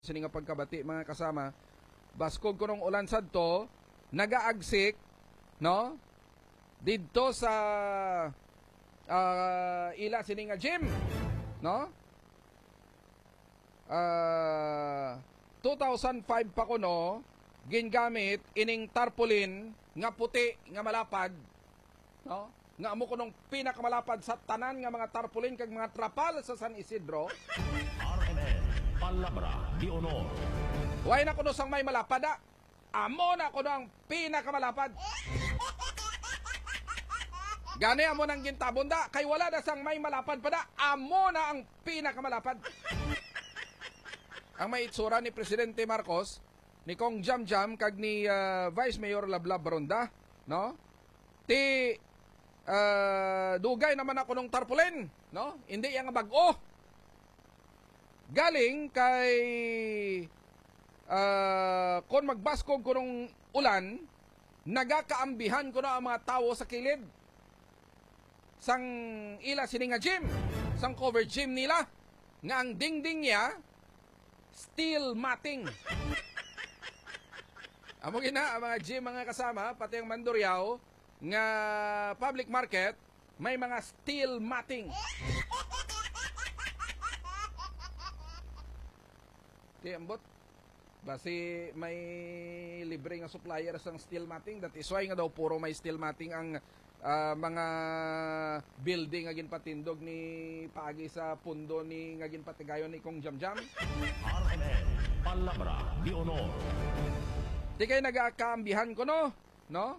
Sini nga pagkabati mga kasama, baskog ko nung ulan sadto, nagaagsik, no? Didto sa ila sini nga gym, no? 2005 pa ko no, gingamit ining tarpaulin nga puti nga malapad, no? Nga amo ko nung pinakamalapad sa tanan nga mga tarpaulin kag mga trapal sa San Isidro. Palabra di honor. Way na kuno sang may malapad da. Amo na kuno ang pinakamalapad. Gani amo nang gintabon da. Kay wala na sang may malapad pa da. Amo na ang pinakamalapad. Ang may itsura ni Presidente Marcos, ni Kong Jamjam, kag ni Vice Mayor Lablab Baronda, no? Dugay naman ako nung tarpaulin, no? Hindi yang bag-o. Galing kay kung magbaskog ko nung ulan, nagakaambihan ko na ang mga tao sa kilid. Sang ila sini nga gym, sang cover gym nila, nga ang dingding niya, steel matting. Amo gina ang mga gym mga kasama, pati ang Mandurriao, nga public market, may mga steel matting. Di ambot. Basi may libre nga supplier sang steel matting. That is why nga daw puro may steel matting ang mga building nga ginpatindog ni paagi sa pundo ni nga ginpatigayon ni Kong Jamjam. RMN Palabra di honor. Di kayo nagakaambihan ko no? No?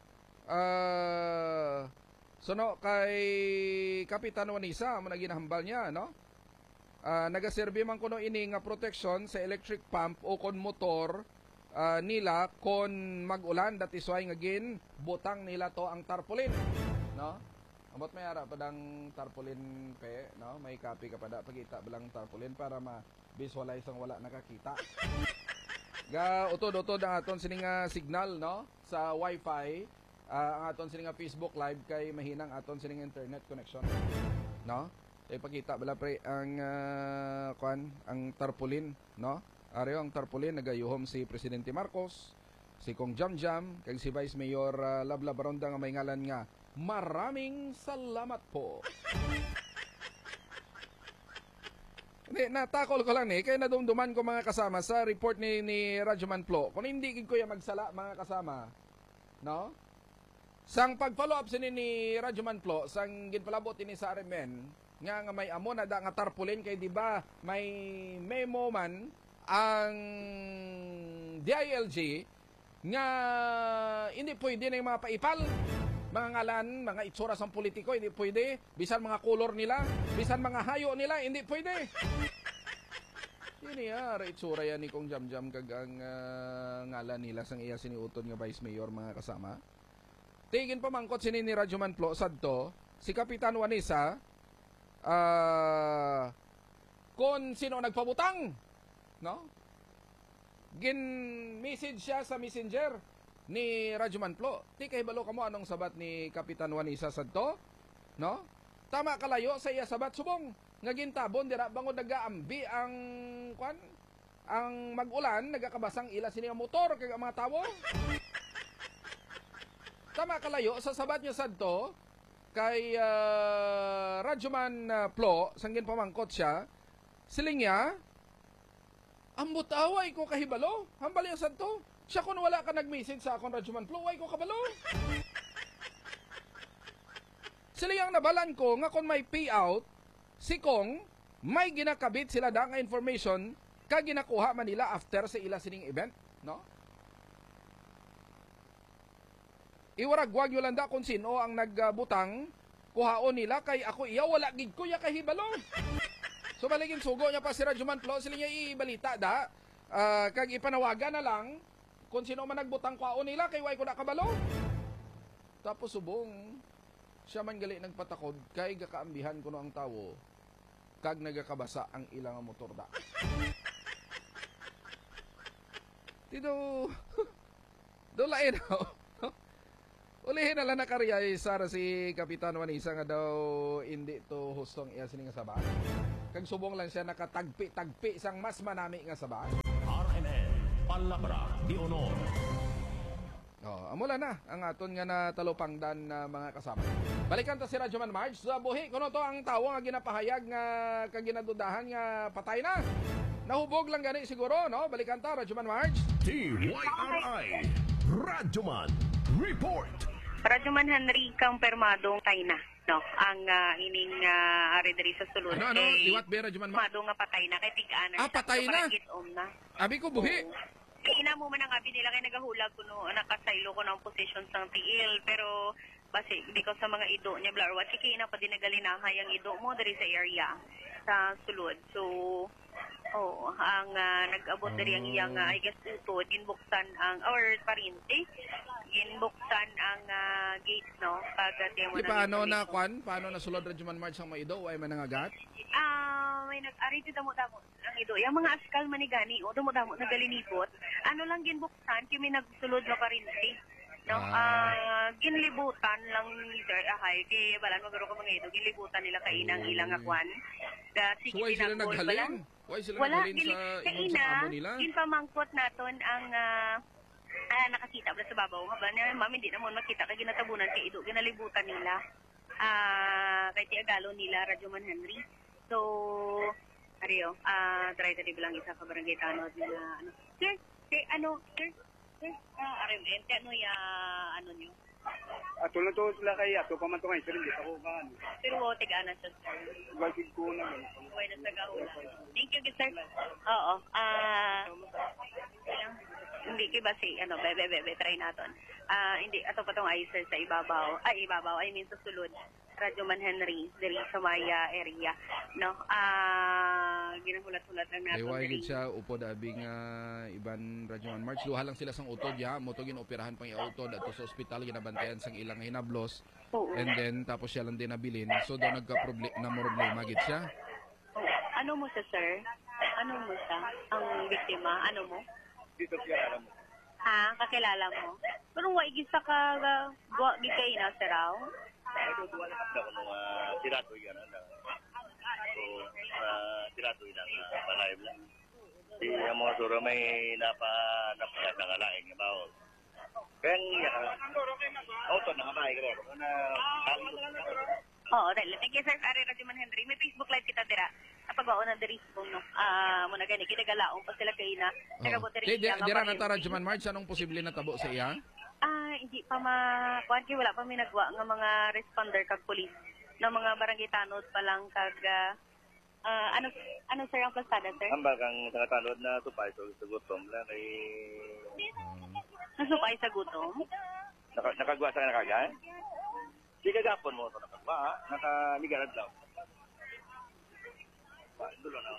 So no, kay Kapitan Wanisa, mo na ginahambal niya, no? Nagaserbi man kuno ini nga protection sa electric pump o kon motor nila kon mag-ulan, that is why nga gin butang nila to ang tarpaulin, no? Amot may ara padang tarpaulin pe, no? May copy ka pada pagita bilang tarpaulin para ma-visualize ang wala nakakita. Ga utod-utod ang aton sini nga signal, no? Sa wifi, ang aton sini nga Facebook live kay mahinang aton sini nga internet connection, no? Ipakita bala pre ang ang tarpaulin, no? Areo ang tarpaulin nagayuhom si Presidente Marcos, si Kong Jamjam, kag si Vice Mayor Lablab Baronda nga may ngalan nga maraming salamat po. Hindi, natakol ko lang kaya nadumduman ko mga kasama sa report ni Rajuman Plo. Kung hindi gid ko ya magsala mga kasama, no? Sang pag-follow up sini ni Rajuman Plo, sang ginpalabot ini sa RMN, nga may amo na da nga tarpaulin kay di ba may memo man ang DILG nga hindi pwede na yung mga paipal, mga ngalan, mga itsura sa politiko, hindi pwede, bisan mga kolor nila, bisan mga hayo nila, hindi pwede. Yun itsura yan ni Kong Jamjam kag ang ngalan nila sang iya siniuton nga Vice Mayor mga kasama. Tigin pa mangkot sini ni Rajuman Plo sadto, si Kapitan Wanisa, kung sino nagpabutang, no? Gin-message siya sa messenger ni Rajuman Plo. Ti kay balo kamo anong sabat ni Kapitan Wanisa sadto, no? Tama kalayo sa iya sabat subong. Nga gintabon dira bangod nagaambi ang ang mag-ulan, nagakabasang ila sini nga motor kag mga tawo. Tama kalayo sa sabat niya sadto kay Rajuman Plo, sanggin pamangkot siya, siling niya, ambot away ko kahibalo, hambal yung santo. Siya kung wala ka nag-message sa akong Rajuman Plo, way ko kabalo. Siling ang nabalan ko, nga kung may payout, si Kong, may ginakabit sila da nga information, ka ginakuha man nila after sa ila sining event, no? Iwaragwag yun lang da kung sino ang nagbutang, kuhaon nila kay ako iya wala gid ko ya kahibalo. So baligin sugo niya pa si Rajuman Plo, sila niya ibalita da, kag ipanawagan na lang kung sino man nagbutang kuhaon nila kay way ko na kabalo. Tapos subong siya man gali nagpatakod kay gakaambihan ko no ang tawo kag nagakabasa ang ilang motor da. Tido dolain no. Ulihin na lang na karyay Sara si Kapitan Wanisa nga daw hindi to hustong iya sining sabah. Kag subong lang siya nakatagpi-tagpi sang mas manami nga saba. RMN Palabra de Honor. Amula na ang aton nga natalupangdan na mga kasama. Balikan ta si Radyo Man Marge sa buhi kuno to ang tawo nga ginapahayag nga kaginadudahan nga patay na. Nahubog lang gani siguro, no? Balikan ta Radyo Man Marge. TYRI Radyoman Report. Radyoman Henry kumpirmadong tay na, no? Ang ining ari diri sa sulod. Ano, liwat be Radyo Man Marge? Kumpirmado nga patay na kay tig-ana. Patay na? Na. Abi ko buhi. Ina mo man ang abi nila kay nagahulag kuno nakasaylo ko ng position sang tiil pero base because sa mga ido niya blar what kay ina pa din nagalinahay ang ido mo diri sa area sa sulod. So ang nag-abot diri ang iyang I guess utod ginbuksan ang or parinte ginbuksan ang gate no pagati mo Di paano na kwan? Paano na sulod Radyo Man Marge ang maido ay manangagat? May nag-ari ti damo-damo ang ido. Yung mga askal manigani o damo-damo nagalinipot. Ano lang ginbuksan kimi nagsulod na parinti. No, ginlibutan lang ni Sir Ahay kay balan magaro ko mga ido ginlibutan nila kay inang ilang akwan. Da sige So, why sila naghalin? Why sila naghalin sa ingon sa amo nila? Ginpamangkot naton ang nakakita ba sa babaw nga ba na ma'am hindi naman makita kay ginatabunan kay ido ginalibutan nila. Kay tiagalo nila Radyoman Henry. So, Ario, try tadi bilang isa ka barangay tanod nila, sir, RMN, ano ya, ano nyo? Ato na to sila kay ato pa man to ngayon, sir, hindi ako ka ano. Pero tig-ana siya, sir. Walkid ko na. Huwag na sa gahula. Thank you, sir. Oo, hindi kay ba si, try naton. Hindi, ato pa tong ay, sir, sa ibabaw, I mean, sa sulod. Radyoman Henry diri sa Maya area no ginahulat-hulat lang nato ay gid siya upod abing iban Radyoman Marge duha lang sila sang utod ya mo to ginoperahan pang iutod ato sa ospital ginabantayan sang ilang hinablos. And then tapos siya lang din nabilin so daw problema gid siya. Ano mo siya, sir? Ano mo siya? Ang biktima ano mo? Dito siya alam mo. Kakilala mo? Pero wa igisa ka gid kay na siraw. Ito duwa na kapda ko nung sirato yan. So, sirato yan ang panayab lang. Di ang mga sura may napayat na kalaing yung bawal. Kaya nga, auto na kamay ka rin. Oo, dahil. Thank you, sir. Ari Radyoman Henry. May Facebook Live kita dira. Napagawa na diri sa no. Muna gani, kinagalaong pa sila kay na. Dira na ta Radyoman Marge, anong posible na tabo sa iya? Hindi pa kuan kay wala pa may nagwa nga mga responder kag police na mga barangay tanod pa lang kag ano sir ang plastada, sir? Ambal kang tanod na supay sa gutom lang kay Nasupay sa gutom? nakagwa sa nakaga. Di kagapon mo to nakagwa, nakaligarad daw. Dulo na.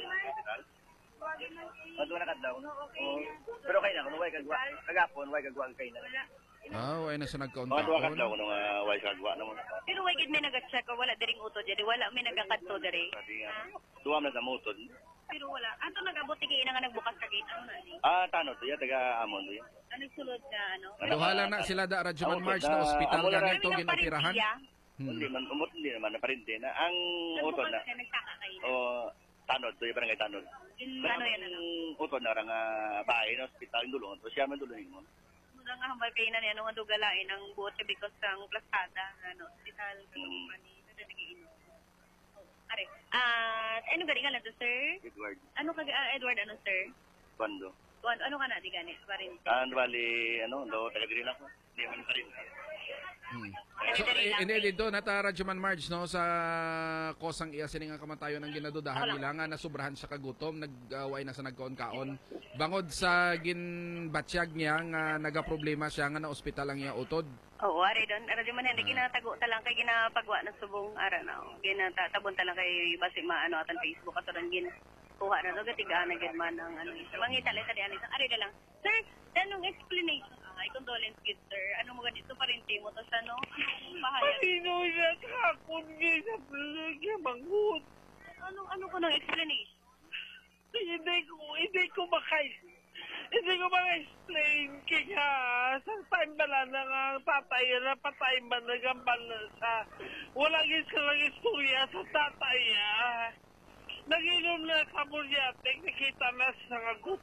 Maduna ka daw. Pero kay na kuno way kagwa. Kagapon way kagwa kay na. Way na sa nagkaunta. Maduna ka daw kuno way kagwa naman. Pero way gid may naga-check wala diring utod jadi wala may nagakadto diri. Duwa na sa mutod. Pero wala. Ato nagabot kay ina nga nagbukas ka gate ano na ni. Tanod ya taga amon do. Ano sulod na ano? Duha lang na sila da Radyoman Marge na ospital ganito ginoperahan. Hindi man umot hindi naman na parinte na ang utod na. Tanod do barangay tanod. Ano yan ano? Utod na nga bahay na ospital dulong to siya man dulong mo. Mura nga hambal kay na ano nga dugalain ang buot because sang plastada ano ospital kanong ni nadagiin. Are. Ano gani ka na to, sir? Edward. Ano ka Edward ano, sir? Bando. Ano ka na di gani? Parin. Bali do taga diri lang ko. Hindi man parin. So, hindi dito nata Radyoman Marge no sa kosang iya sini nga kamatayon ang ginadudahan nila nga nasubrahan sa kagutom nagway na sa nagkaon-kaon bangod sa ginbatsyag niya nga nagaproblema siya nga na ospital ang iya utod. Oo, ari don. Radyoman Henry ginatago ta lang kay ginapagwa na subong ara na. Ginatabon ta lang kay basi maano atan Facebook ato ron gin kuha na do gatigaan na gid man ang ano. Mangita lang sa diyan isang ari na lang. Sir, tanong explanation condolence kid, sir. Ano mo ganito pa rin mo to sa no? Bahaya. Sino na kakon sa blog manghut? Ano ko ng explanation? Hindi ko maka-explain kaya sa time ba lang ang tatay na patay ba nagambal sa walang istorya sa tatay Naginom na kapon niya, nakikita na sa